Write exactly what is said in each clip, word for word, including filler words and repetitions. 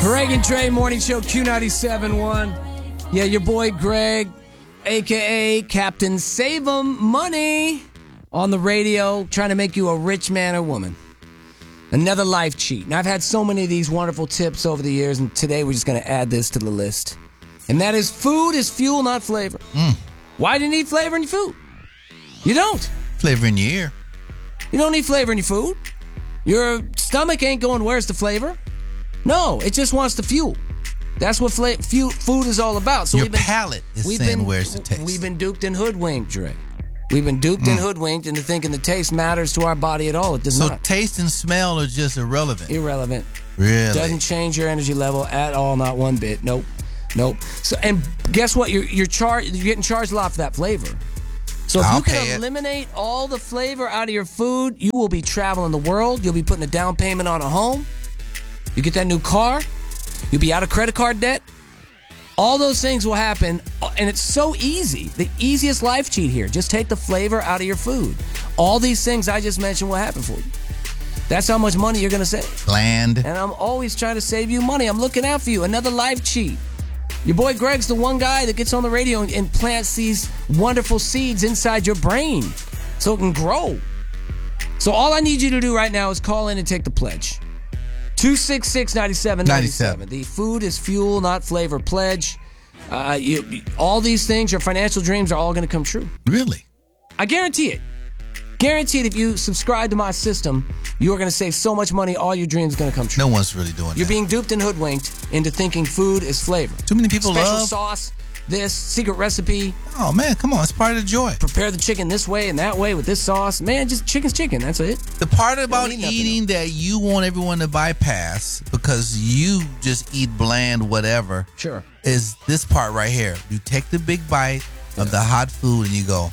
Greg and Dre Morning Show, Q ninety-seven point one. Yeah, your boy Greg, a k a. Captain Save 'em Money, on the radio, trying to make you a rich man or woman. Another life cheat. Now, I've had so many of these wonderful tips over the years, and today we're just going to add this to the list. And that is, food is fuel, not flavor. Mm. Why do you need flavor in your food? You don't. Flavor in your ear. You don't need flavor in your food. Your stomach ain't going, where's the flavor? No, it just wants the fuel. That's what fla- fu- food is all about. So Your we've been, palate is we've saying been, where's the taste. We've been duped and hoodwinked, Dre. We've been duped mm. and hoodwinked into thinking the taste matters to our body at all. It does so not. So taste and smell are just irrelevant? Irrelevant. Really? Doesn't change your energy level at all, not one bit. Nope. Nope. So, and guess what? You're, you're, char- you're getting charged a lot for that flavor. So if I'll you can pay eliminate it. all the flavor out of your food, you will be traveling the world. You'll be putting a down payment on a home. You get that new car. You'll be out of credit card debt. All those things will happen, and it's so easy. The easiest life cheat here. Just take the flavor out of your food. All these things I just mentioned will happen for you. That's how much money you're going to save. Bland. And I'm always trying to save you money. I'm looking out for you. Another life cheat. Your boy Greg's the one guy that gets on the radio and, and plants these wonderful seeds inside your brain so it can grow. So all I need you to do right now is call in and take the pledge. two six six, nine seven nine seven. The food is fuel, not flavor pledge. Uh, you, all these things, your financial dreams are all going to come true. Really? I guarantee it. Guaranteed, if you subscribe to my system, you are going to save so much money, all your dreams are going to come true. No one's really doing You're that. being duped and hoodwinked into thinking food is flavor. Too many people Special love. sauce, this, secret recipe. Oh, man, come on. It's part of the joy. Prepare the chicken this way and that way with this sauce. Man, just chicken's chicken. That's it. The part about Don't need eating nothing that you want everyone to bypass because you just eat bland whatever Sure. is this part right here. You take the big bite of the hot food and you go,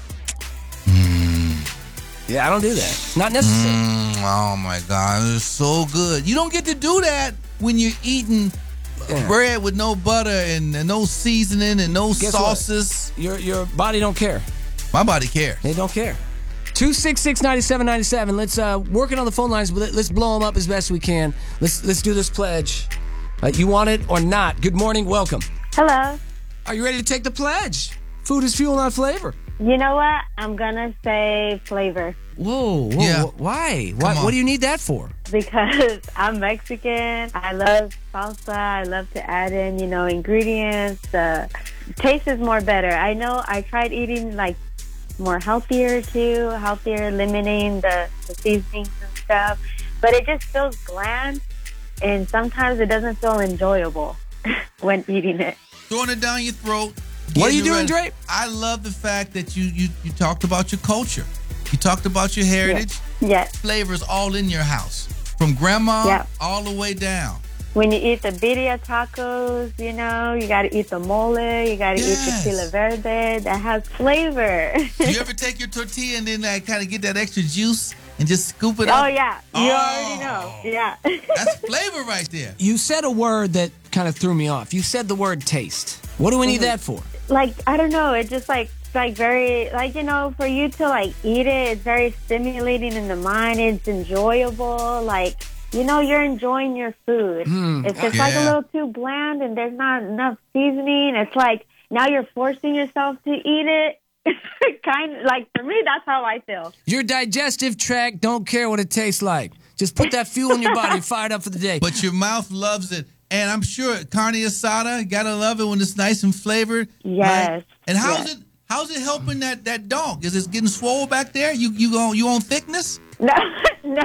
mmm. Yeah, I don't do that. Not necessary. Mm, oh, my God. It's so good. You don't get to do that when you're eating Yeah. bread with no butter and, and no seasoning and no Guess sauces. What? Your your body don't care. My body cares. They don't care. two six six, nine seven nine seven. Let's uh working on the phone lines, but let's blow them up as best we can. Let's let's do this pledge. Uh, you want it or not? Good morning. Welcome. Hello. Are you ready to take the pledge? Food is fuel, not flavor. You know what? I'm gonna say flavor. Whoa, whoa. Yeah. wh- Why? Come Why? on. What do you need that for? Because I'm Mexican. I love salsa. I love to add in, you know, ingredients. The taste is more better. I know I tried eating like more healthier too, healthier, eliminating the, the seasonings and stuff. But it just feels bland, and sometimes it doesn't feel enjoyable when eating it. Throwing it down your throat. What are you getting doing, ready. Dre? I love the fact that you, you, you talked about your culture. You talked about your heritage. Yes. Flavors all in your house. From grandma Yeah. all the way down. When you eat the birria tacos, you know, you got to eat the mole, you got to Yes. eat the chile verde. That has flavor. You ever take your tortilla and then like, kind of get that extra juice and just scoop it Oh, up? yeah. You Oh. already know. Yeah. That's flavor right there. You said a word that kind of threw me off. You said the word taste. What do we need that for? Like, I don't know. It just, like, like very, like, you know, for you to, like, eat it, it's very stimulating in the mind. It's enjoyable. Like, you know, you're enjoying your food. Mm, It's just, like, a yeah. little too bland, and there's not enough seasoning. It's like, now you're forcing yourself to eat it. Kind of, like, for me, that's how I feel. Your digestive tract don't care what it tastes like. Just put that fuel in your body and fire it up for the day. But your mouth loves it. And I'm sure carne asada, gotta love it when it's nice and flavored. Yes. Right? And how's yes. it how's it helping that, that dog? Is it getting swole back there? You you on you on thickness? No, no.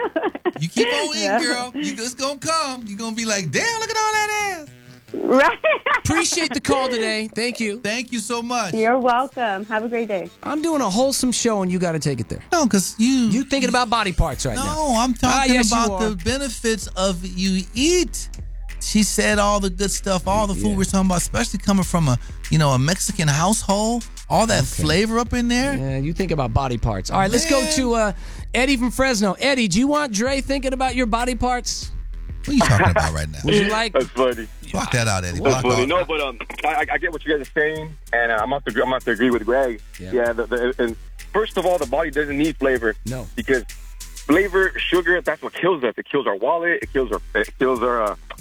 You keep on eating, No. girl. You, it's gonna come. You're gonna be like, damn, look at all that ass. Right. Appreciate the call today. Thank you. Thank you so much. You're welcome. Have a great day. I'm doing a wholesome show, and you got to take it there. No, because you You thinking about body parts right No, now? I'm talking Ah, yes, you about are. the benefits of you eat. She said all the good stuff, all the food Yeah. we're talking about, especially coming from a you know a Mexican household. All that flavor up in there. Yeah, you think about body parts. All right, let's go Man. to uh, Eddie from Fresno. Eddie, do you want Dre thinking about your body parts? What are you talking about right now? Would you like? That's funny. Block that out, Eddie. That's Block funny. out. No, but um, I, I get what you guys are saying, and uh, I'm about to agree, I'm about to agree with Greg. Yeah. Yeah. the, the, and first of all, the body doesn't need flavor. No. Because flavor, sugar, that's what kills us. It kills our wallet. It kills our it kills our uh,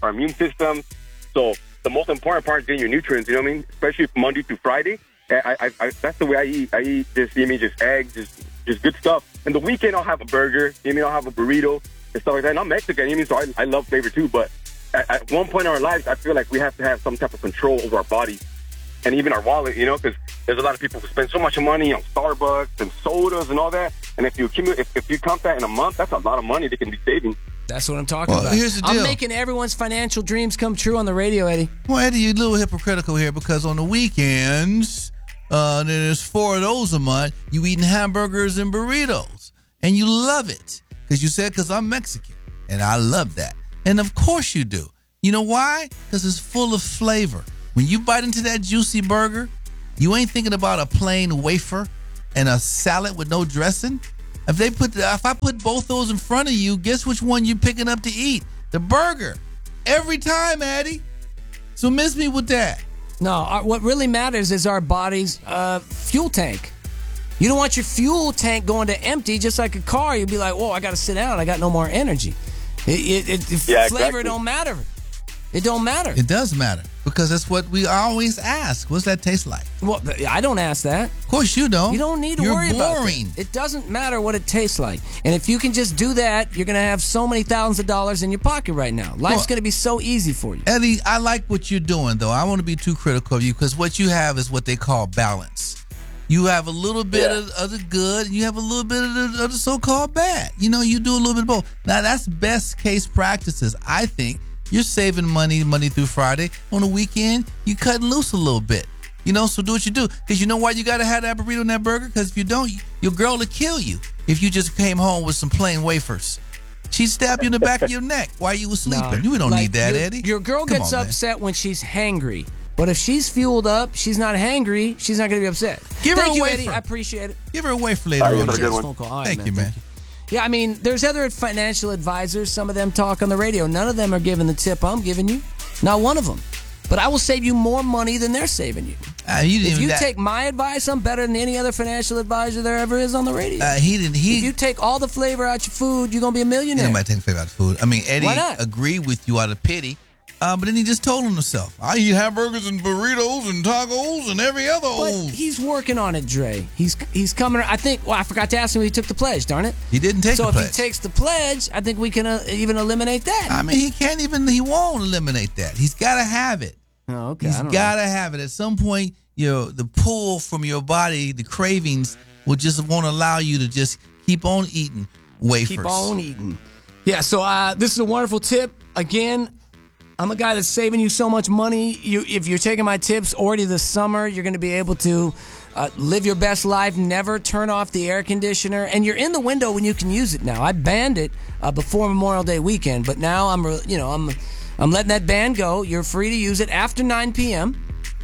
our immune system. So the most important part is getting your nutrients, you know what I mean? Especially Monday through Friday. I, I, I, that's the way I eat. I eat just, you know, just eggs, just, just good stuff. And the weekend, I'll have a burger, you know, I'll have a burrito and stuff like that. And I'm Mexican, you know, so I, I love flavor too. But at, at one point in our lives, I feel like we have to have some type of control over our bodies and even our wallet, you know, because there's a lot of people who spend so much money on Starbucks and sodas and all that. And if you accumulate, if, if you count that in a month, that's a lot of money they can be saving. That's what I'm talking Well, about. here's the deal. I'm making everyone's financial dreams come true on the radio, Eddie. Well, Eddie, you're a little hypocritical here because on the weekends, uh, there's four of those a month, you eating hamburgers and burritos. And you love it because you said, because I'm Mexican. And I love that. And of course you do. You know why? Because it's full of flavor. When you bite into that juicy burger, you ain't thinking about a plain wafer and a salad with no dressing. If they put, if I put both those in front of you, guess which one you're picking up to eat? The burger. Every time, Addy. So miss me with that. No, our, what really matters is our body's uh, fuel tank. You don't want your fuel tank going to empty, just like a car. You'd be like, whoa, I got to sit down. I got no more energy. It, it, it, Yeah, flavor exactly. don't matter. It don't matter. It does matter because that's what we always ask. What's that taste like? Well, I don't ask that. Of course you don't. You don't need to You're worry about boring. it. It doesn't matter what it tastes like. And if you can just do that, you're going to have so many thousands of dollars in your pocket right now. Life's Well- going to be so easy for you. Eddie, I like what you're doing, though. I want to be too critical of you because what you have is what they call balance. You have a little bit Yeah. of, of the good, and you have a little bit of the, of the so-called bad. You know, you do a little bit of both. Now, that's best case practices. I think you're saving money Monday through Friday. On the weekend, you cutting loose a little bit. You know, so do what you do. Because you know why you got to have that burrito and that burger? Because if you don't, your girl will kill you if you just came home with some plain wafers. She'd stab you in the back of your neck while you were sleeping. No, you don't like, need that, your, Eddie. Your girl Come gets on, man. upset when she's hangry. But if she's fueled up, she's not hangry, she's not going to be upset. Give her Thank a you, wafer. Eddie. I appreciate it. Give her a wafer later All right, on. you have a good one. Phone call. All right, Thank man, you, man. thank you. Yeah, I mean, there's other financial advisors. Some of them talk on the radio. None of them are giving the tip I'm giving you. Not one of them. But I will save you more money than they're saving you. Uh, you didn't If even you that- take my advice, I'm better than any other financial advisor there ever is on the radio. Uh, he didn't. He. if you take all the flavor out your food, you're going to be a millionaire. Anybody take flavor out of food? I mean, Eddie Why not? agreed with you out of pity, uh, but then he just told himself, "I eat hamburgers and burritos and tacos and every other But old." he's working on it, Dre. He's he's coming. I think. Well, I forgot to ask him if he took the pledge. Darn it. He didn't take so the if pledge. he takes the pledge, I think we can uh, even eliminate that. I mean, he can't even. He won't eliminate that. He's got to have it. oh, okay. He's I don't got to have it. At some point, you know, the pull from your body, the cravings, will just won't allow you to just keep on eating wafers. Keep on eating. Yeah, so uh, this is a wonderful tip. Again, I'm a guy that's saving you so much money. You, if you're taking my tips already this summer, you're going to be able to uh, live your best life, never turn off the air conditioner, and you're in the window when you can use it now. I banned it uh, before Memorial Day weekend, but now I'm, re- you know, I'm, I'm letting that ban go. You're free to use it after nine p.m.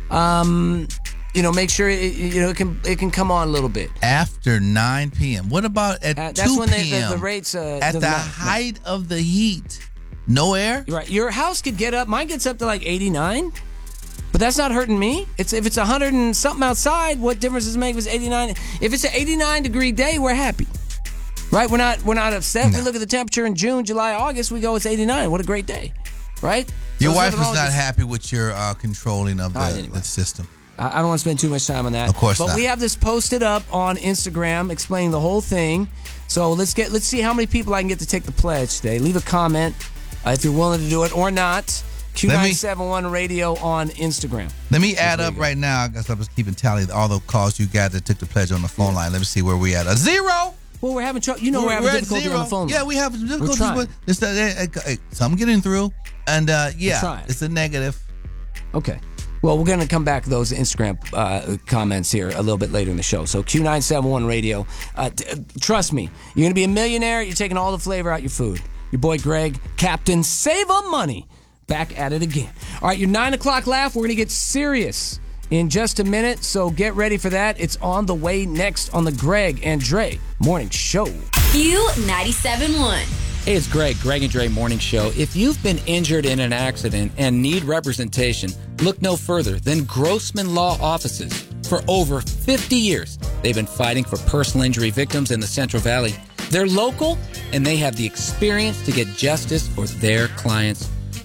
Um, you know, make sure it, you know it can it can come on a little bit. After nine p.m. What about at Uh, two that's when they, p.m.? the, the rates uh, at doesn't the matter. height of the heat, no air. You're right. Your house could get up. Mine gets up to like eighty-nine, but that's not hurting me. It's if it's one hundred and something outside. What difference does it make if it's eighty-nine? If it's an eighty-nine degree day, we're happy, right? We're not we're not upset. No. We look at the temperature in June, July, August. We go, it's eighty-nine. What a great day, right? Your So wife there's is nothing wrong not with this. happy with your uh, controlling of the, All right, anyway. the system. I I don't want to spend too much time on that. Of course but not. we have this posted up on Instagram explaining the whole thing. So let's get let's see how many people I can get to take the pledge today. Leave a comment uh, if you're willing to do it or not. Q nine seven one Radio on Instagram. Let me add where up you go. right now. I guess I was keeping tally of all the calls you got that took the pledge on the phone line. Let me see where we at. A zero. Well, we're having trouble. You know, we're, having at difficulty zero. on the phone. Yeah, we have difficulties. trying. With it's, uh, uh, uh, some getting through, and uh, yeah, trying. it's a negative. Okay. Well, we're going to come back to those Instagram uh, comments here a little bit later in the show. So Q nine seven one Radio. Uh, t- uh, trust me, you're going to be a millionaire. You're taking all the flavor out your food. Your boy Greg, Captain Save 'em Money, back at it again. All right, your nine o'clock laugh. We're going to get serious in just a minute, so get ready for that. It's on the way next on the Greg and Dre Morning Show. Q ninety-seven point one. Hey, it's Greg, Greg and Dre Morning Show. If you've been injured in an accident and need representation, look no further than Grossman Law Offices. For over fifty years, they've been fighting for personal injury victims in the Central Valley. They're local, and they have the experience to get justice for their clients.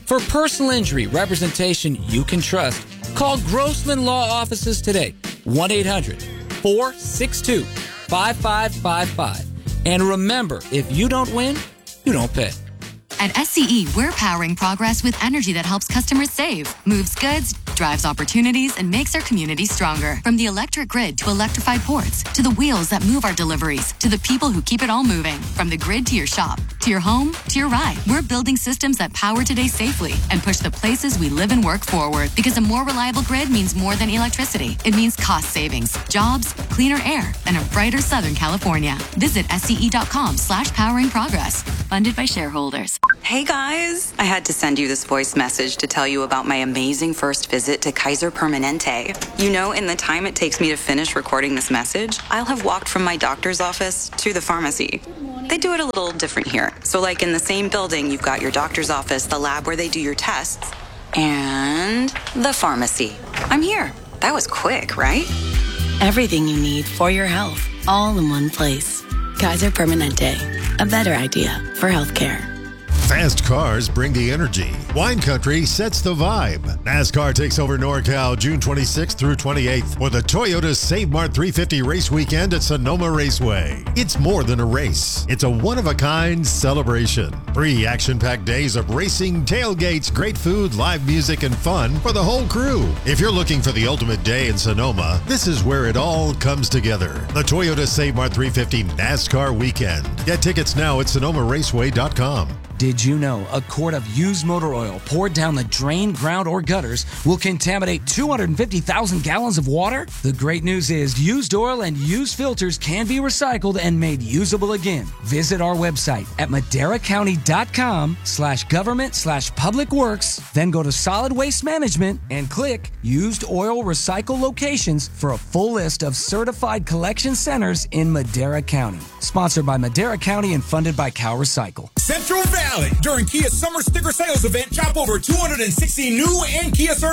For personal injury representation you can trust, call Grossman Law Offices today. one eight hundred four six two five five five five. And remember, if you don't win, you don't pay. At S C E, we're powering progress with energy that helps customers save, moves goods, drives opportunities, and makes our community stronger. From the electric grid to electrified ports, to the wheels that move our deliveries, to the people who keep it all moving. From the grid to your shop, to your home, to your ride. We're building systems that power today safely and push the places we live and work forward. Because a more reliable grid means more than electricity. It means cost savings, jobs, cleaner air, and a brighter Southern California. Visit sce.com slash powering progress. Funded by shareholders. Hey guys, I had to send you this voice message to tell you about my amazing first visit to Kaiser Permanente. You know, in the time it takes me to finish recording this message, I'll have walked from my doctor's office to the pharmacy. They do it a little different here. So like in the same building, you've got your doctor's office, the lab where they do your tests, and the pharmacy. I'm here. That was quick, right? Everything you need for your health, all in one place. Kaiser Permanente, a better idea for healthcare. Fast cars bring the energy. Wine Country sets the vibe. NASCAR takes over NorCal June twenty-sixth through twenty-eighth for the Toyota Save Mart three fifty race weekend at Sonoma Raceway. It's more than a race. It's a one-of-a-kind celebration. Three action-packed days of racing, tailgates, great food, live music, and fun for the whole crew. If you're looking for the ultimate day in Sonoma, this is where it all comes together. The Toyota Save Mart three fifty NASCAR weekend. Get tickets now at sonoma raceway dot com. Did you know a quart of used motor oil poured down the drain, ground, or gutters will contaminate two hundred fifty thousand gallons of water? The great news is used oil and used filters can be recycled and made usable again. Visit our website at madera county dot com slash government slash public works, then go to solid waste management and click used oil recycle locations for a full list of certified collection centers in Madera County. Sponsored by Madera County and funded by Cal Recycle. Central Valley. During Kia Summer Sticker Sales Event, shop over two hundred sixty new and Kia certified